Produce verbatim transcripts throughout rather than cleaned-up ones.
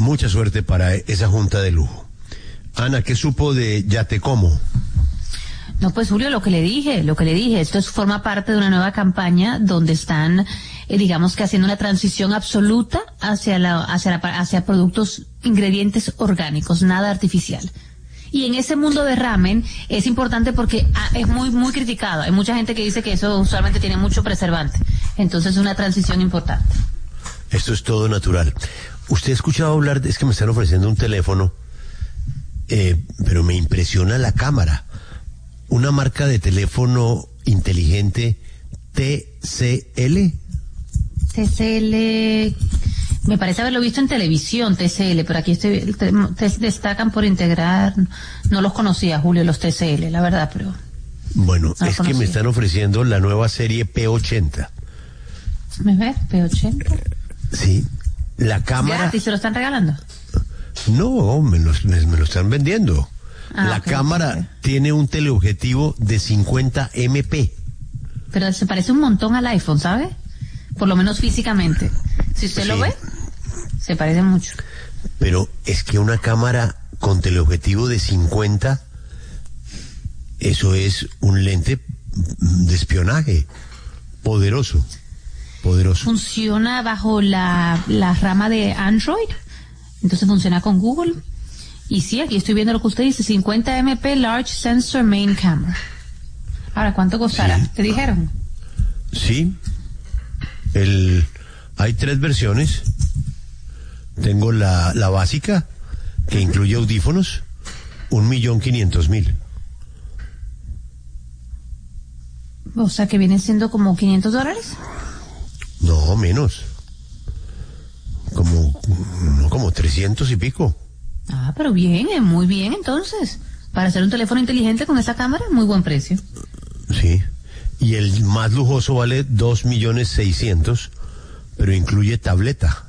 mucha suerte para esa junta de lujo. Ana, ¿qué supo de Ya Te Como? No, pues Julio, lo que le dije, lo que le dije, esto es, forma parte de una nueva campaña donde están, eh, digamos que haciendo una transición absoluta hacia la, hacia la, hacia productos, ingredientes orgánicos, nada artificial. Y en ese mundo de ramen es importante porque ah, es muy, muy criticado. Hay mucha gente que dice que eso usualmente tiene mucho preservante. Entonces es una transición importante. Esto es todo natural. ¿Usted ha escuchado hablar de, es que me están ofreciendo un teléfono, eh, pero me impresiona la cámara. Una marca de teléfono inteligente T C L. T C L, me parece haberlo visto en televisión, T C L, pero aquí estoy, te, te destacan por integrar, no los conocía, Julio, los T C L, la verdad, pero... Bueno, no es que me están ofreciendo la nueva serie P ochenta. ¿Me ves? P ochenta. Sí, la cámara... ¿Gratis se lo están regalando? No, me, los, me, me lo están vendiendo. Ah, la okay, cámara okay. tiene un teleobjetivo de cincuenta megapíxeles. Pero se parece un montón al iPhone, ¿sabe? Por lo menos físicamente. Si usted Sí. lo ve, se parece mucho. Pero es que una cámara con teleobjetivo de cincuenta, eso es un lente de espionaje poderoso, poderoso. Funciona bajo la, la rama de Android, entonces funciona con Google. Y sí, aquí estoy viendo lo que usted dice, cincuenta megapíxeles Large Sensor Main Camera. Ahora, ¿cuánto costará? Sí. ¿Te dijeron? Sí, el, hay tres versiones. Tengo la, la básica, que incluye audífonos, un millón quinientos mil. O sea, que viene siendo como quinientos dólares. No, menos. Como, no, como trescientos y pico. Ah, pero bien, eh, muy bien entonces. Para hacer un teléfono inteligente con esa cámara, muy buen precio. Sí. Y el más lujoso vale dos millones seiscientos, pero incluye tableta.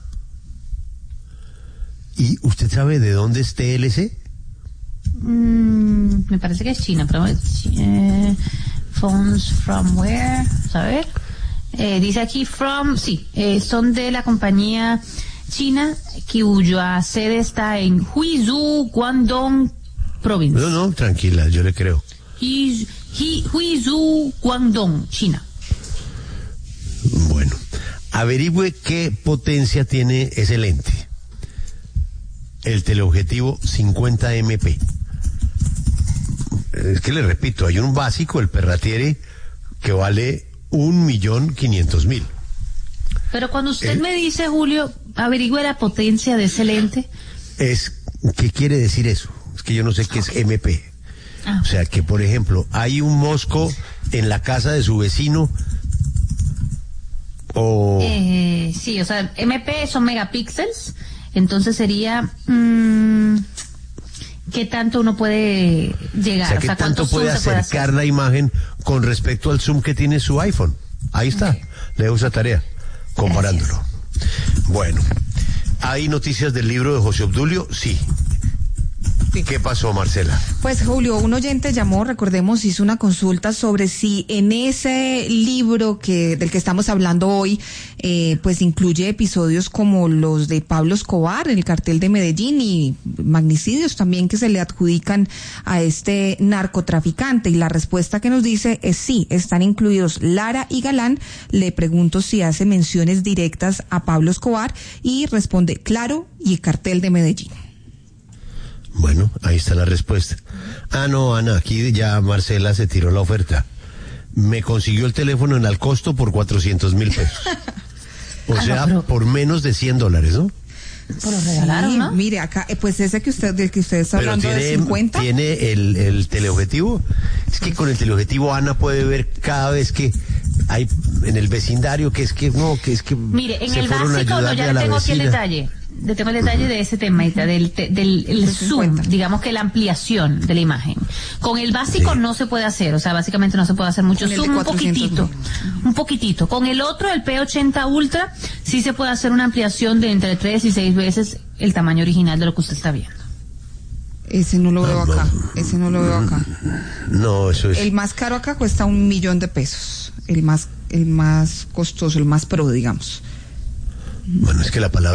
¿Y usted sabe de dónde es T L C? Mm, me parece que es China, pero eh, phones from where, ¿saber? Eh, dice aquí from, sí, eh, son de la compañía china cuya sede está en Huizhou, Guangdong Province. No, no, tranquila, yo le creo. Hi- Hi- Huizhou, Guangdong, China. Bueno, averigüe qué potencia tiene ese lente. El teleobjetivo cincuenta megapíxeles. Es que le repito, hay un básico, el Perratiere, que vale un millón quinientos mil. Pero cuando usted El- me dice, Julio, averigüe la potencia de ese lente. Es, ¿qué quiere decir eso? Es que yo no sé qué es M P. Ah. O sea, que por ejemplo, hay un mosco en la casa de su vecino o... Eh, sí, o sea, M P son megapíxeles, entonces sería mmm, qué tanto uno puede llegar. O sea, o ¿qué sea, tanto ¿cuánto puede zoom se puede acercar hacer? la imagen con respecto al zoom que tiene su iPhone? Ahí está, Ok. le dejo esa tarea, comparándolo. Bueno, ¿hay noticias del libro de José Obdulio? Sí. ¿Qué pasó, Marcela? Pues Julio, un oyente llamó, recordemos, hizo una consulta sobre si en ese libro que del que estamos hablando hoy, eh, pues incluye episodios como los de Pablo Escobar, el cartel de Medellín y magnicidios también que se le adjudican a este narcotraficante. Y la respuesta que nos dice es sí, están incluidos Lara y Galán. Le pregunto si hace menciones directas a Pablo Escobar y responde claro y cartel de Medellín. Bueno, ahí está la respuesta. Ah, no, Ana, aquí ya Marcela se tiró la oferta. Me consiguió el teléfono en al costo por cuatrocientos mil pesos. O Ah, sea, no, pero- por menos de cien dólares, ¿no? Pues lo regalaron, Sí, ¿no? mire, acá, eh, pues ese que usted, del que usted está Pero hablando de tiene, cincuenta. tiene el, el teleobjetivo. Es que con el teleobjetivo Ana puede ver cada vez que hay en el vecindario que es que no, que es que Mire, en se el fueron a básico, no, ayudarle ya a le la tengo aquí el vecina. detalle. Le tengo el detalle de ese tema, Ita, del, te- del el De zoom, cincuenta. digamos que la ampliación de la imagen. Con el básico Sí. no se puede hacer, o sea, básicamente no se puede hacer mucho Con el de zoom, un cuatrocientos poquitito, un poquitito. Con el otro, el P ochenta Ultra, sí se puede hacer una ampliación de entre tres y seis veces el tamaño original de lo que usted está viendo. Ese no lo veo acá, ese no lo veo acá. No, eso es. El más caro acá cuesta un millón de pesos. El más, el más costoso, el más pro, digamos. Bueno, es que la palabra